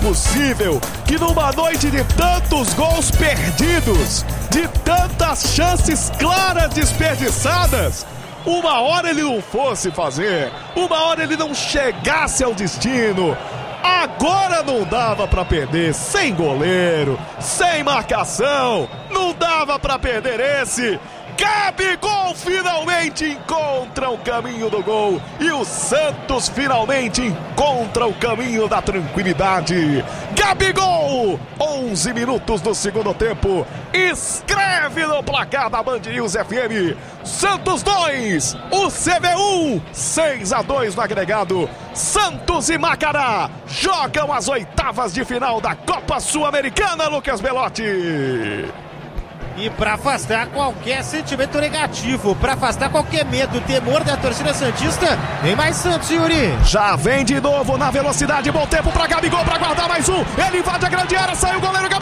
possível que numa noite de tantos gols perdidos, de tantas chances claras desperdiçadas, uma hora ele não fosse fazer, uma hora ele não chegasse ao destino. Agora não dava pra perder, sem goleiro, sem marcação, não dava pra perder esse. Gabigol finalmente encontra o caminho do gol e o Santos finalmente encontra o caminho da tranquilidade. Gabigol, 11 minutos do segundo tempo, escreve no placar da Band News FM. Santos 2, o CB 1, 6-2 no agregado. Santos e Macará jogam as oitavas de final da Copa Sul-Americana, Lucas Belotti. E para afastar qualquer sentimento negativo, para afastar qualquer medo, temor da torcida santista, vem mais Santos, Yuri. Já vem de novo na velocidade, bom tempo para Gabigol para guardar mais um. Ele invade a grande área, saiu o goleiro Gabigol.